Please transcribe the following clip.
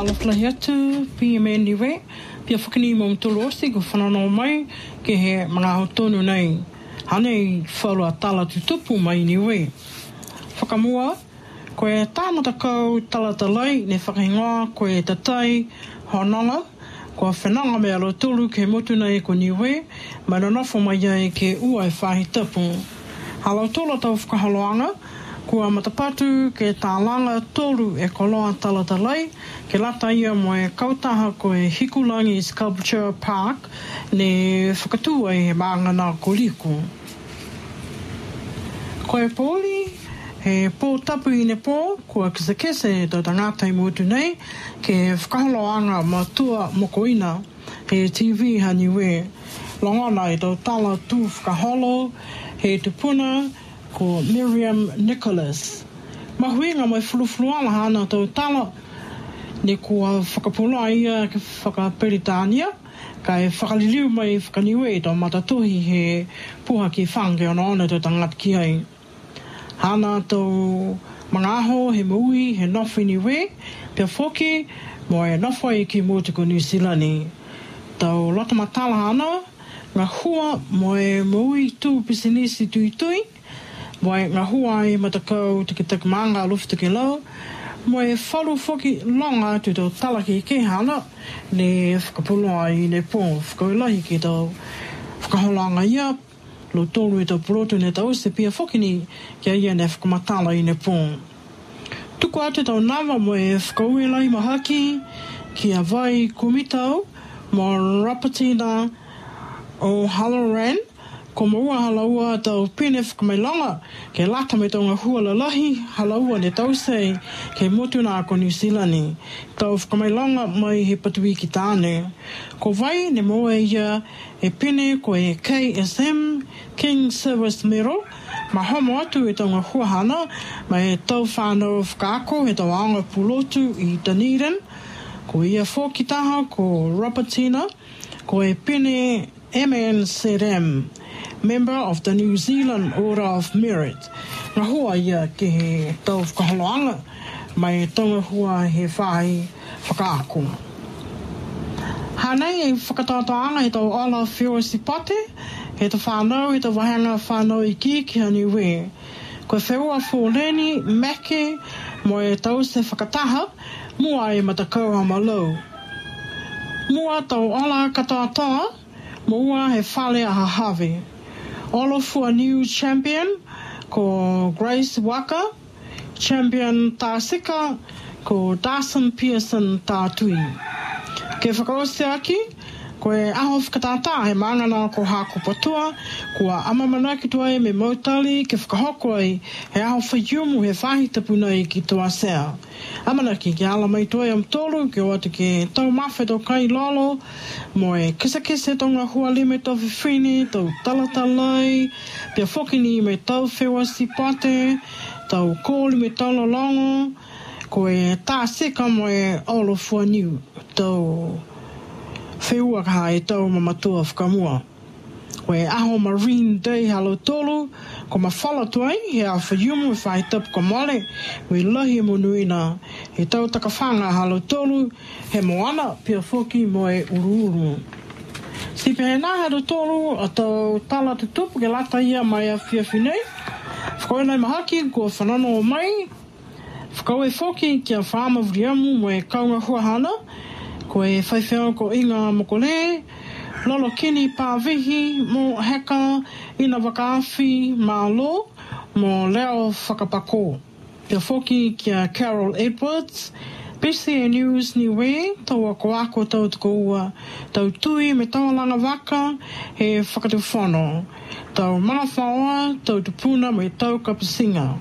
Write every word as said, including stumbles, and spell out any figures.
tala flahi atu, pi me niwe, pia whakini mo mtolosi ko whanano mai ke he mga hotonu nei. Hanei whaurua tala tutupu mai niwe. Whakamua, koe tāmata kau tala talai ne whakahingoa koe tatai honanga, ko whenanga me alo tolu ke motu nei ko niwe, mai nonofo mai ai ke ua e whahi tapu. Halau tola tau whakahaloanga, kua matapatu ke tālanga tolu e koloa tala talai, ke lata ia mo e kautaha ko e Hikulangi Sculpture Park, ne whakatua e maangana ko liku. Ko e pōli, he pō tapu i ne pō, kua kese kese tau tangatai motu nei, ke whakahaloanga matua mokoina, he T V haniwe. Longona i tau tala tū whakaholo, he tupuna, ko Miriam Nicholas. Mahuinga mai fulufuluala hana tau tala, ne kua whakapulua ia ke whakaperitania, ka e whakaliliu mai whakaniwe i tau matatuhi he puha ki whange ona ona tau tangat ki ai. Hana tau mga aho he maui he nofo niwe, pia whoki mo e nofo i ki mūtuku New Zealand. Tau lota matala hana, ngā hua mo e maui tū pisinisi tui tui, mo e ngā hua i matakau tiki tiki maanga alufu tiki lau, mo e whalu whoki longa tu tau talaki ke hana, ne whakapulua i ne pō, whakauilahi ki tau whakaholanga ia, lo tolu i tau purotu ne tau se pia whoki ni kia ia ne whakamatala i ne pō. Tuku atu tau nama mo e whakauilahi mahaki, ki a vai kumitau, mo Rapatina o Halloran, ko maua halaua tau pene whakamailanga, ke lata me tau ngā hua lalahi, halaua ne tau sei, ke motuna ko New Zealand. Tau whakamailanga mai he patui ki tāne. Ko vai ne moa ia e pene ko e K S M, King Service Medal, ma homo atu e tau ngā hua hana, mai e tau whānau whakaako he tau aonga pulotu i Dunedin, ko ia whokitaha ko Rapatina, ko e pene M N Z M, Member of the New Zealand Order of Merit. Ngā hua ia ke he tau whakaholoanga, mai tonga hua he whai whakaako. Hanei e whakatatoanga he tau ala whio si pate, he tau whanau, he tau wahanga whanau i ki ki haniwe. Koe wheua fōleni, meke, mo e tau se whakataha, mua e matakau ha malau. Mua tau ala katatoa, mua he whale a hahawe. Olo fua new champion, ko Grace Waka, champion tāsika, ko Dawson Pearson tātui. Ke whakaose aki, ko e aho whakatātā he mangana ko hako patua, kua amamanaki tuai me mautali, ke whakahoko ai he aho whaiumu he whahi tapuna i ki tua sea. Amanaki ki ala mai tuai am tolu, ke watu ke tau mawhi tau kai lolo, mo e kisa kisa tonga hua lime tau whiwhini, tau talatalai, pia whokini me tau whewa si pate, tau kōli me tau longo, ko e tā seka mo e olo fua niu, tau wheua ka e tau mamatua whakamua. Ko e aho Marine Day halo tolu, ko ma whala tuai, he a whaiumu e whai tapu ka male, we lahi e monuina, he tau takawhanga halo tolu, he moana pia whoki mo e uru uru. Si pehe nā halo tolu, a tau tala tutupu ke lata ia mai a whiawhinei, whakau nei mahaki, ko whanano o mai, whakau e whoki kia whaama vriamu mo e kaunga huahana, ko e whaiwhao ko inga mokole, lolo kini pāwihi mo heka ina wakawhi mālo mo leo whakapako. Pia whoki kia Carol Edwards, B C A News niwe, taua ko ako tau tuko ua, tau tui me tawalanga waka he whakatu whono. Tau mga whaoa, tau tupuna me tau kapasinga.